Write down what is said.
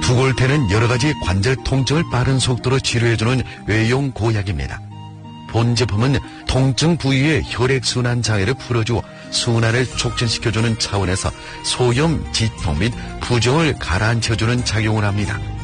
투골테는 여러가지 관절 통증을 빠른 속도로 치료해주는 외용 고약입니다. 본 제품은 통증 부위의 혈액순환 장애를 풀어주어 순환을 촉진시켜주는 차원에서 소염, 지통 및 부종을 가라앉혀주는 작용을 합니다.